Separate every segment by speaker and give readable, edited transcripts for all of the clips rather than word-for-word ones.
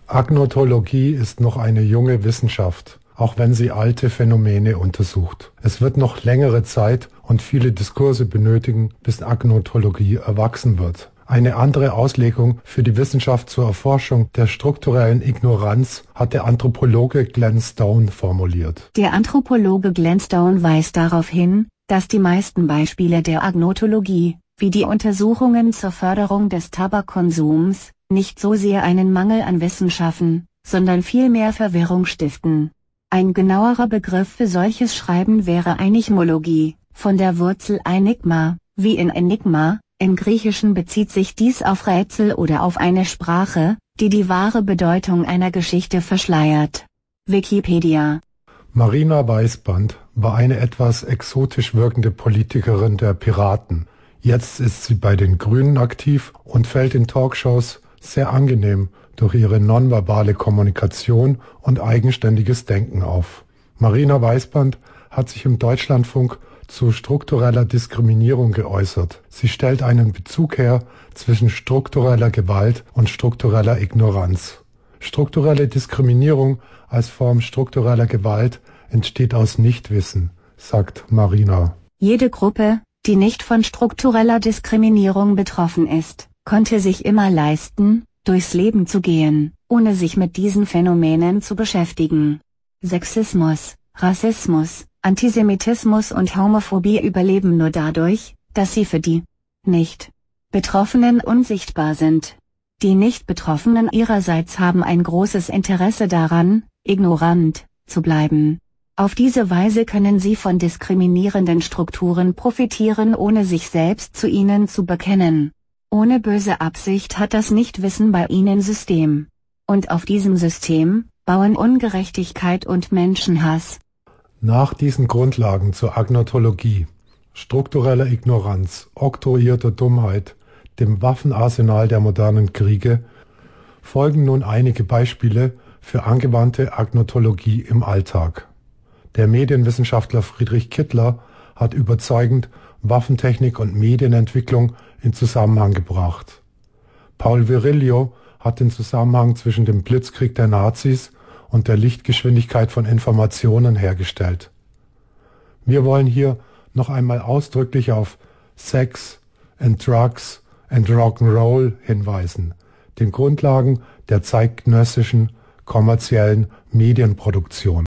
Speaker 1: Agnotologie ist noch eine junge Wissenschaft, auch wenn sie alte Phänomene untersucht. Es wird noch längere Zeit und viele Diskurse benötigen, bis Agnotologie erwachsen wird. Eine andere Auslegung für die Wissenschaft zur Erforschung der strukturellen Ignoranz hat der Anthropologe Glenn Stone formuliert.
Speaker 2: Der Anthropologe Glenn Stone weist darauf hin, dass die meisten Beispiele der Agnotologie, wie die Untersuchungen zur Förderung des Tabakkonsums, nicht so sehr einen Mangel an Wissen schaffen, sondern vielmehr Verwirrung stiften. Ein genauerer Begriff für solches Schreiben wäre Enigmologie, von der Wurzel Enigma, wie in Enigma. Im Griechischen bezieht sich dies auf Rätsel oder auf eine Sprache, die die wahre Bedeutung einer Geschichte verschleiert. Wikipedia.
Speaker 1: Marina Weißband war eine etwas exotisch wirkende Politikerin der Piraten. Jetzt ist sie bei den Grünen aktiv und fällt in Talkshows sehr angenehm durch ihre nonverbale Kommunikation und eigenständiges Denken auf. Marina Weißband hat sich im Deutschlandfunk zu struktureller Diskriminierung geäußert. Sie stellt einen Bezug her zwischen struktureller Gewalt und struktureller Ignoranz. Strukturelle Diskriminierung als Form struktureller Gewalt entsteht aus Nichtwissen, sagt Marina.
Speaker 2: Jede Gruppe, die nicht von struktureller Diskriminierung betroffen ist, konnte sich immer leisten, durchs Leben zu gehen, ohne sich mit diesen Phänomenen zu beschäftigen. Sexismus, Rassismus, Antisemitismus und Homophobie überleben nur dadurch, dass sie für die Nicht-Betroffenen unsichtbar sind. Die Nicht-Betroffenen ihrerseits haben ein großes Interesse daran, ignorant zu bleiben. Auf diese Weise können sie von diskriminierenden Strukturen profitieren, ohne sich selbst zu ihnen zu bekennen. Ohne böse Absicht hat das Nichtwissen bei ihnen System. Und auf diesem System bauen Ungerechtigkeit und Menschenhass.
Speaker 1: Nach diesen Grundlagen zur Agnotologie, struktureller Ignoranz, oktroyierter Dummheit, dem Waffenarsenal der modernen Kriege, folgen nun einige Beispiele für angewandte Agnotologie im Alltag. Der Medienwissenschaftler Friedrich Kittler hat überzeugend Waffentechnik und Medienentwicklung in Zusammenhang gebracht. Paul Virilio hat den Zusammenhang zwischen dem Blitzkrieg der Nazis und der Lichtgeschwindigkeit von Informationen hergestellt. Wir wollen hier noch einmal ausdrücklich auf Sex and Drugs and Rock'n'Roll hinweisen, den Grundlagen der zeitgenössischen kommerziellen Medienproduktion.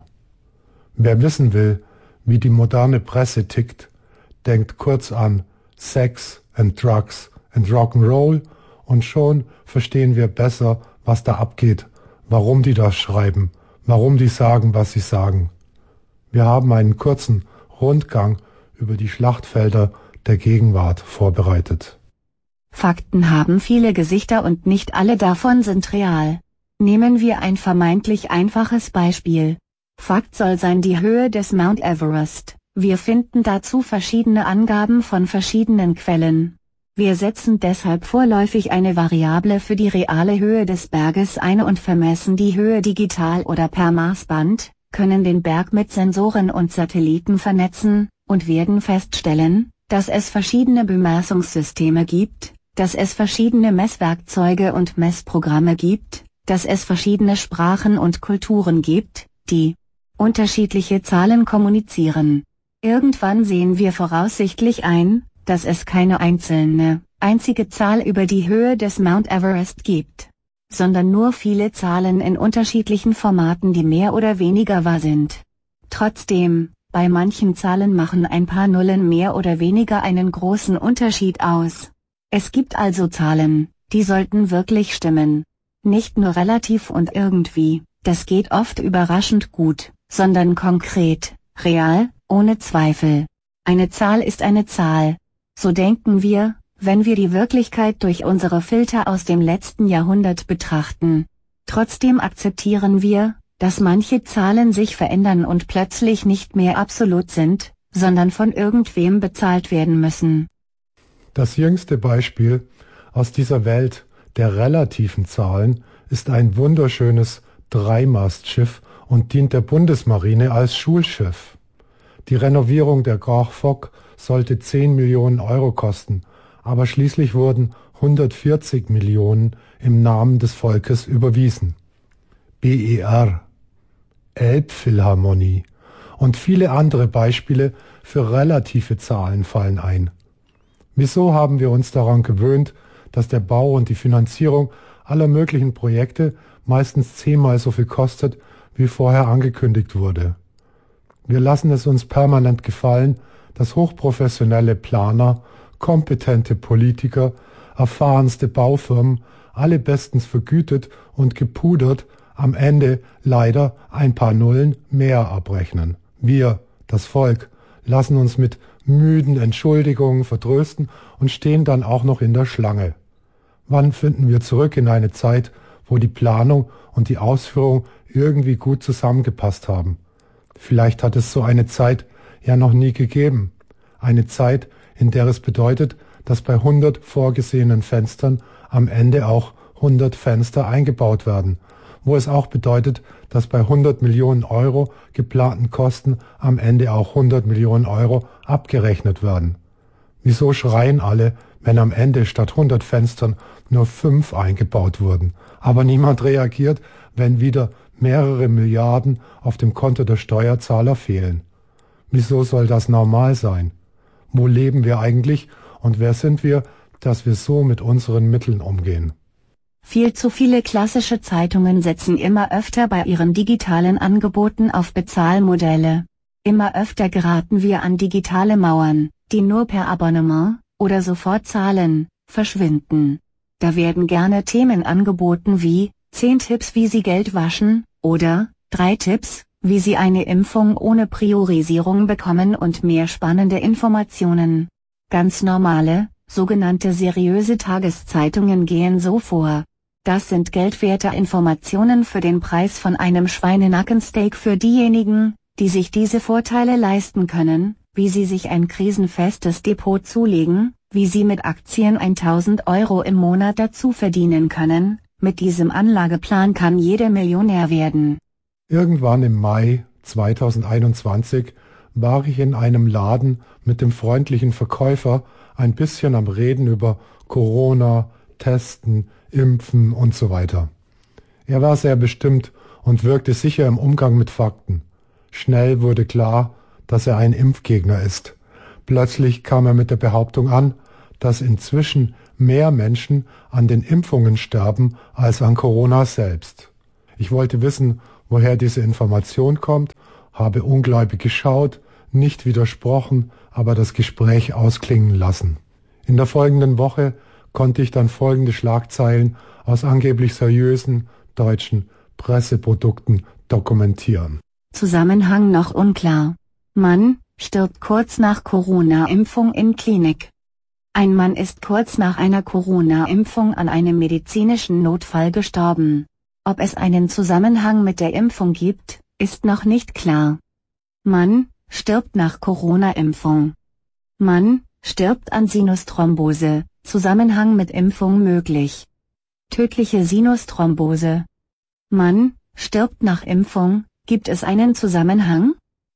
Speaker 1: Wer wissen will, wie die moderne Presse tickt, denkt kurz an Sex and Drugs and Rock'n'Roll und schon verstehen wir besser, was da abgeht, warum die das schreiben, warum die sagen, was sie sagen. Wir haben einen kurzen Rundgang über die Schlachtfelder der Gegenwart vorbereitet.
Speaker 2: Fakten haben viele Gesichter und nicht alle davon sind real. Nehmen wir ein vermeintlich einfaches Beispiel. Fakt soll sein die Höhe des Mount Everest. Wir finden dazu verschiedene Angaben von verschiedenen Quellen. Wir setzen deshalb vorläufig eine Variable für die reale Höhe des Berges ein und vermessen die Höhe digital oder per Maßband, können den Berg mit Sensoren und Satelliten vernetzen, und werden feststellen, dass es verschiedene Bemessungssysteme gibt, dass es verschiedene Messwerkzeuge und Messprogramme gibt, dass es verschiedene Sprachen und Kulturen gibt, die unterschiedliche Zahlen kommunizieren. Irgendwann sehen wir voraussichtlich ein, dass es keine einzige Zahl über die Höhe des Mount Everest gibt, sondern nur viele Zahlen in unterschiedlichen Formaten, die mehr oder weniger wahr sind. Trotzdem, bei manchen Zahlen machen ein paar Nullen mehr oder weniger einen großen Unterschied aus. Es gibt also Zahlen, die sollten wirklich stimmen. Nicht nur relativ und irgendwie, das geht oft überraschend gut, sondern konkret, real, ohne Zweifel. Eine Zahl ist eine Zahl. So denken wir, wenn wir die Wirklichkeit durch unsere Filter aus dem letzten Jahrhundert betrachten. Trotzdem akzeptieren wir, dass manche Zahlen sich verändern und plötzlich nicht mehr absolut sind, sondern von irgendwem bezahlt werden müssen.
Speaker 1: Das jüngste Beispiel aus dieser Welt der relativen Zahlen ist ein wunderschönes Dreimastschiff und dient der Bundesmarine als Schulschiff. Die Renovierung der Gorch Fock sollte 10 Millionen Euro kosten, aber schließlich wurden 140 Millionen im Namen des Volkes überwiesen. BER, Elbphilharmonie und viele andere Beispiele für relative Zahlen fallen ein. Wieso haben wir uns daran gewöhnt, dass der Bau und die Finanzierung aller möglichen Projekte meistens 10-mal so viel kostet, wie vorher angekündigt wurde? Wir lassen es uns permanent gefallen, dass hochprofessionelle Planer, kompetente Politiker, erfahrenste Baufirmen, alle bestens vergütet und gepudert, am Ende leider ein paar Nullen mehr abrechnen. Wir, das Volk, lassen uns mit müden Entschuldigungen vertrösten und stehen dann auch noch in der Schlange. Wann finden wir zurück in eine Zeit, wo die Planung und die Ausführung irgendwie gut zusammengepasst haben? Vielleicht hat es so eine Zeit ja noch nie gegeben. Eine Zeit, in der es bedeutet, dass bei 100 vorgesehenen Fenstern am Ende auch 100 Fenster eingebaut werden, wo es auch bedeutet, dass bei 100 Millionen Euro geplanten Kosten am Ende auch 100 Millionen Euro abgerechnet werden. Wieso schreien alle, wenn am Ende statt 100 Fenstern nur 5 eingebaut wurden, aber niemand reagiert, wenn wieder mehrere Milliarden auf dem Konto der Steuerzahler fehlen? Wieso soll das normal sein? Wo leben wir eigentlich und wer sind wir, dass wir so mit unseren Mitteln umgehen?
Speaker 2: Viel zu viele klassische Zeitungen setzen immer öfter bei ihren digitalen Angeboten auf Bezahlmodelle. Immer öfter geraten wir an digitale Mauern, die nur per Abonnement oder Sofortzahlen verschwinden. Da werden gerne Themen angeboten wie 10 Tipps, wie Sie Geld waschen oder 3 Tipps, wie Sie eine Impfung ohne Priorisierung bekommen und mehr spannende Informationen. Ganz normale, sogenannte seriöse Tageszeitungen gehen so vor. Das sind geldwerte Informationen für den Preis von einem Schweinenackensteak für diejenigen, die sich diese Vorteile leisten können, wie sie sich ein krisenfestes Depot zulegen, wie sie mit Aktien 1000 Euro im Monat dazu verdienen können. Mit diesem Anlageplan kann jeder Millionär werden.
Speaker 1: Irgendwann im Mai 2021 war ich in einem Laden mit dem freundlichen Verkäufer ein bisschen am Reden über Corona, Testen, Impfen und so weiter. Er war sehr bestimmt und wirkte sicher im Umgang mit Fakten. Schnell wurde klar, dass er ein Impfgegner ist. Plötzlich kam er mit der Behauptung an, dass inzwischen mehr Menschen an den Impfungen sterben als an Corona selbst. Ich wollte wissen, woher diese Information kommt, habe ungläubig geschaut, nicht widersprochen, aber das Gespräch ausklingen lassen. In der folgenden Woche konnte ich dann folgende Schlagzeilen aus angeblich seriösen deutschen Presseprodukten dokumentieren.
Speaker 2: Zusammenhang noch unklar. Mann stirbt kurz nach Corona-Impfung in Klinik. Ein Mann ist kurz nach einer Corona-Impfung an einem medizinischen Notfall gestorben. Ob es einen Zusammenhang mit der Impfung gibt, ist noch nicht klar. Mann stirbt nach Corona-Impfung. Mann stirbt an Sinusthrombose, Zusammenhang mit Impfung möglich. Tödliche Sinusthrombose. Mann stirbt nach Impfung, gibt es einen Zusammenhang?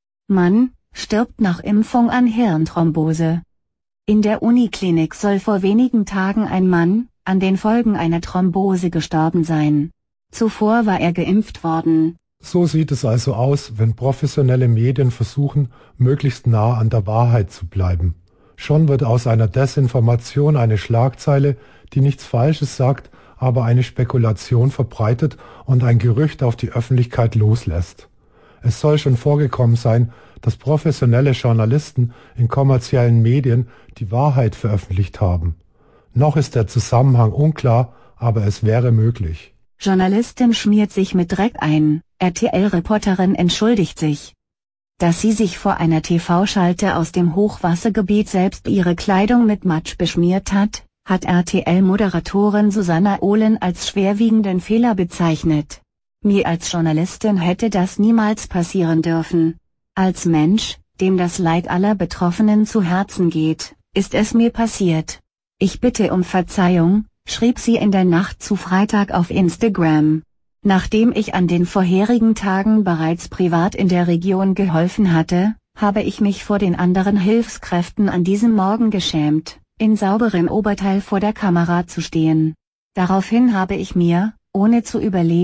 Speaker 2: Mann stirbt nach Impfung an Hirnthrombose. In der Uniklinik soll vor wenigen Tagen ein Mann an den Folgen einer Thrombose gestorben sein. Zuvor war er geimpft worden.
Speaker 1: So sieht es also aus, wenn professionelle Medien versuchen, möglichst nah an der Wahrheit zu bleiben. Schon wird aus einer Desinformation eine Schlagzeile, die nichts Falsches sagt, aber eine Spekulation verbreitet und ein Gerücht auf die Öffentlichkeit loslässt. Es soll schon vorgekommen sein, dass professionelle Journalisten in kommerziellen Medien die Wahrheit veröffentlicht haben. Noch ist der Zusammenhang unklar, aber es wäre möglich.
Speaker 2: Journalistin schmiert sich mit Dreck ein, RTL-Reporterin entschuldigt sich. Dass sie sich vor einer TV-Schalte aus dem Hochwassergebiet selbst ihre Kleidung mit Matsch beschmiert hat, hat RTL-Moderatorin Susanna Ohlen als schwerwiegenden Fehler bezeichnet. Mir als Journalistin hätte das niemals passieren dürfen. Als Mensch, dem das Leid aller Betroffenen zu Herzen geht, ist es mir passiert. Ich bitte um Verzeihung, schrieb sie in der Nacht zu Freitag auf Instagram. Nachdem ich an den vorherigen Tagen bereits privat in der Region geholfen hatte, habe ich mich vor den anderen Hilfskräften an diesem Morgen geschämt, in sauberem Oberteil vor der Kamera zu stehen. Daraufhin habe ich mir, ohne zu überlegen,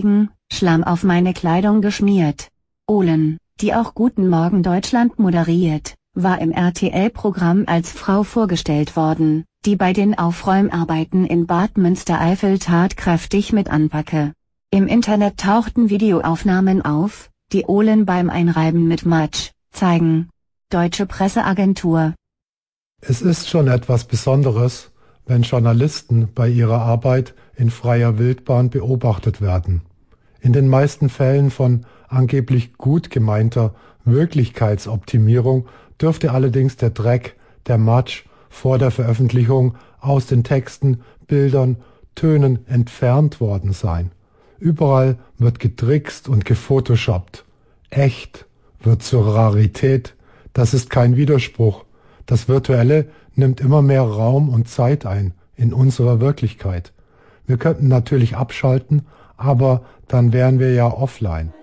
Speaker 2: Schlamm auf meine Kleidung geschmiert. Olen, die auch Guten Morgen Deutschland moderiert, war im RTL-Programm als Frau vorgestellt worden, die bei den Aufräumarbeiten in Bad Münstereifel tatkräftig mit anpacke. Im Internet tauchten Videoaufnahmen auf, die Olen beim Einreiben mit Matsch zeigen. Deutsche Presseagentur.
Speaker 1: Es ist schon etwas Besonderes, wenn Journalisten bei ihrer Arbeit in freier Wildbahn beobachtet werden. In den meisten Fällen von angeblich gut gemeinter Wirklichkeitsoptimierung dürfte allerdings der Dreck, der Matsch vor der Veröffentlichung aus den Texten, Bildern, Tönen entfernt worden sein. Überall wird getrickst und gefotoshoppt. Echt wird zur Rarität. Das ist kein Widerspruch. Das Virtuelle nimmt immer mehr Raum und Zeit ein in unserer Wirklichkeit. Wir könnten natürlich abschalten, aber dann wären wir ja offline.